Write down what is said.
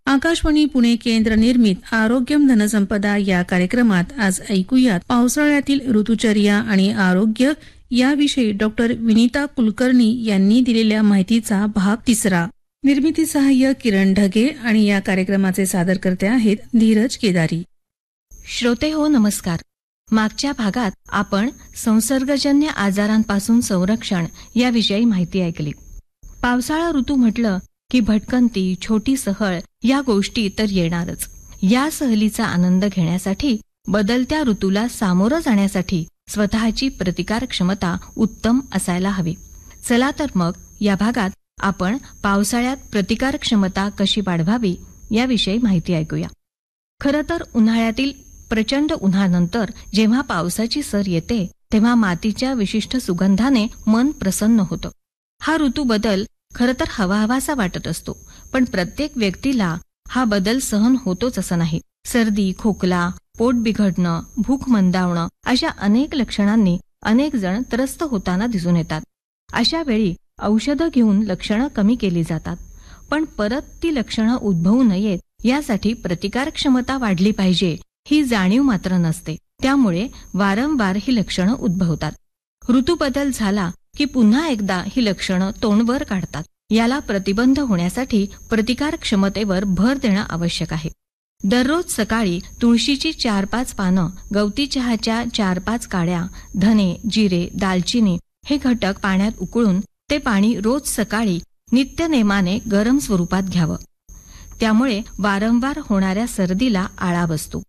आकाशवाणी पुणे केंद्र निर्मित आरोग्यम धनसंपदा या कार्यक्रमात आज ऐकूयात पावसाळ्यातील ऋतुचर्या आणि आरोग्य याविषयी डॉक्टर विनीता कुलकर्णी यांनी दिलेल्या माहितीचा भाग 3. निर्मिती सहाय्य किरण ढगे आणि या कार्यक्रमाचे सादरकर्ते आहेत धीरज केदारी. श्रोते हो, नमस्कार. मागच्या भागात आपण संसर्गजन्य आजारांपासून संरक्षण याविषयी माहिती ऐकली. पावसाळा ऋतू म्हटलं की भटकंती, छोटी सहल या गोष्टी तर येणारच. या सहलीचा आनंद घेण्यासाठी, बदलत्या ऋतूला सामोरं जाण्यासाठी स्वतःची प्रतिकार क्षमता उत्तम असायला हवी. चला तर मग या भागात आपण पावसाळ्यात प्रतिकार क्षमता कशी वाढवावी याविषयी माहिती ऐकूया. खरं तर उन्हाळ्यातील प्रचंड उन्हानंतर जेव्हा पावसाची सर येते तेव्हा मातीच्या विशिष्ट सुगंधाने मन प्रसन्न होतं. हा ऋतू बदल खरं तर हवाहवासा वाटत असतो, पण प्रत्येक व्यक्तीला हा बदल सहन होतोच असं नाही. सर्दी, खोकला, पोट बिघडणं, भूक मंदावणं अशा अनेक लक्षणांनी अनेक जण त्रस्त होताना दिसून येतात. अशा वेळी औषधं घेऊन लक्षणं कमी केली जातात, पण परत ती लक्षणं उद्भवू नयेत यासाठी प्रतिकार क्षमता वाढली पाहिजे ही जाणीव मात्र नसते. त्यामुळे वारंवार ही लक्षणं उद्भवतात. ऋतू बदल झाला की पुन्हा एकदा ही लक्षणं तोंडवर काढतात. याला प्रतिबंध होण्यासाठी प्रतिकार क्षमतेवर भर देणं आवश्यक आहे. दररोज सकाळी तुळशीची 4-5 पानं, गवती चहाच्या 4-5 काड्या, धने, जिरे, दालचिनी हे घटक पाण्यात उकळून ते पाणी रोज सकाळी नित्यनेमाने गरम स्वरूपात घ्यावं. त्यामुळे वारंवार होणाऱ्या सर्दीला आळा बसतो.